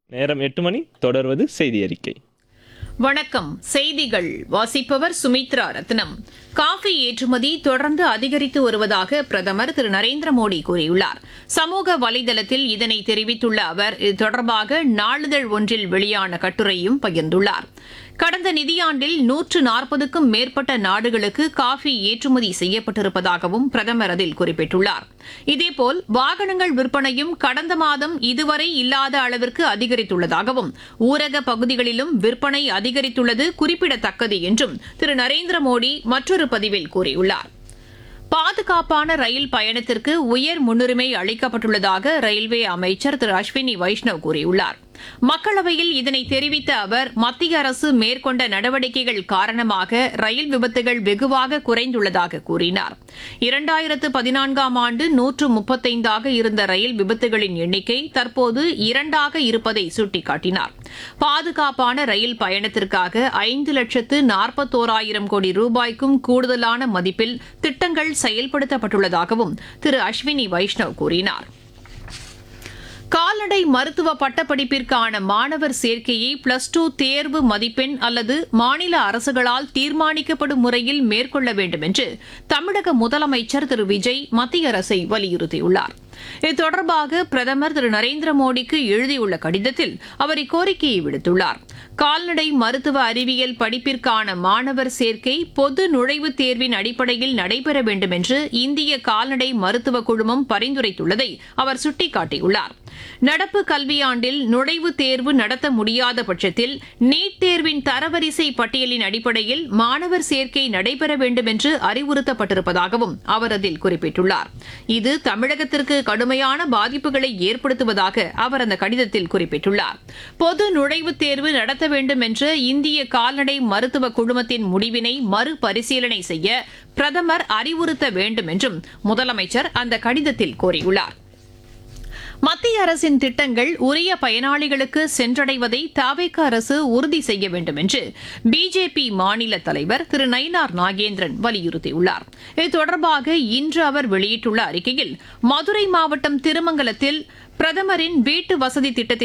நேரம் 8 மணி. தொடர்வது செய்தி அறிக்கை. வணக்கம். செய்திகள் வாசிப்பவர் சுமித்ரா ரத்னம். காஃபி ஏற்றுமதி தொடர்ந்து அதிகரித்து வருவதாக பிரதமர் திரு நரேந்திர மோடி கூறியுள்ளார். சமூக வலைதளத்தில் இதனை தெரிவித்துள்ள அவர் இது தொடர்பாக நாளிதழ் ஒன்றில் வெளியான கட்டுரையும் பகிர்ந்துள்ளார். கடந்த நிதியாண்டில் 140க்கும் மேற்பட்ட நாடுகளுக்கு காஃபி ஏற்றுமதி செய்யப்பட்டிருப்பதாகவும் பிரதமர் அதில் குறிப்பிட்டுள்ளார். இதேபோல் வாகனங்கள் விற்பனையும் கடந்த மாதம் இதுவரை இல்லாத அளவிற்கு அதிகரித்துள்ளதாகவும் ஊரக பகுதிகளிலும் விற்பனை அதிகரித்துள்ளது குறிப்பிடத்தக்கது என்றும் திரு நரேந்திர மோடி மற்றொரு பதிவில் கூறியுள்ளார். பாதுகாப்பான ரயில் பயணத்திற்கு உயர் முன்னுரிமை அளிக்கப்பட்டுள்ளதாக ரயில்வே அமைச்சர் திரு அஸ்வினி வைஷ்ணவ் கூறியுள்ளார். மக்களவையில் இதனை தெரிவித்த அவர் மத்திய அரசு மேற்கொண்ட நடவடிக்கைகள் காரணமாக ரயில் விபத்துகள் வெகுவாக குறைந்துள்ளதாக கூறினார். 2014ஆம் ஆண்டு 135ஆக இருந்த ரயில் விபத்துகளின் எண்ணிக்கை தற்போது 2ஆக இருப்பதை சுட்டிக்காட்டினார். பாதுகாப்பான ரயில் பயணத்திற்காக 5,41,000 கோடி ரூபாய்க்கும் கூடுதலான மதிப்பில் திட்டங்கள் செயல்படுத்தப்பட்டுள்ளதாகவும் திரு அஸ்வினி வைஷ்ணவ் கூறினார். கால்நடை மருத்துவ பட்டப்படிப்பிற்கான மாணவர் சேர்க்கையை +2 தேர்வு மதிப்பெண் அல்லது மாநில அரசுகளால் தீர்மானிக்கப்படும் முறையில் மேற்கொள்ள வேண்டும் என்று தமிழக முதலமைச்சர் திரு விஜய் மத்திய அரசை வலியுறுத்தியுள்ளார். இது தொடர்பாக பிரதமர் திரு நரேந்திர மோடிக்கு எழுதியுள்ள கடிதத்தில் அவர் இக்கோரிக்கையை விடுத்துள்ளார். கால்நடை மருத்துவ அறிவியல் படிப்பிற்கான மாணவர் சேர்க்கை பொது நுழைவுத் தேர்வின் அடிப்படையில் நடைபெற வேண்டும் என்று இந்திய கால்நடை மருத்துவ குழுமம் பரிந்துரைத்துள்ளதை அவர் சுட்டிக்காட்டியுள்ளார். நடப்பு கல்வியாண்டில் நுழைவுத் தேர்வு நடத்த முடியாத பட்சத்தில் நீட் தேர்வின் தரவரிசை பட்டியலின் அடிப்படையில் மாணவர் சேர்க்கை நடைபெற வேண்டும் என்று அறிவுறுத்தப்பட்டிருப்பதாகவும் அவர் அதில் குறிப்பிட்டுள்ளார். இது தமிழகத்திற்கு கடுமையான பாதிப்புகளை ஏற்படுத்துவதாக அவர் அந்த கடிதத்தில் குறிப்பிட்டுள்ளார். பொது நுழைவுத் தேர்வு நடத்த வேண்டும் என்ற இந்திய கால்நடை மருத்துவ குழுமத்தின் முடிவினை மறுபரிசீலனை செய்ய பிரதமர் அறிவுறுத்த வேண்டும் என்றும் முதலமைச்சர் அந்த கடிதத்தில் கோரியுள்ளார். மத்திய அரசின் திட்டங்கள் உரிய பயனாளிகளுக்கு சென்றடைவதை தவிக அரசு உறுதி செய்ய வேண்டும் என்று பிஜேபி மாநில தலைவர் திரு நயினார் நாகேந்திரன் வலியுறுத்தியுள்ளார். இது தொடர்பாக இன்று அவர் வெளியிட்டுள்ள அறிக்கையில் மதுரை மாவட்டம் திருமங்கலத்தில் பிரதமரின் வீட்டு வசதி திட்டத்தின்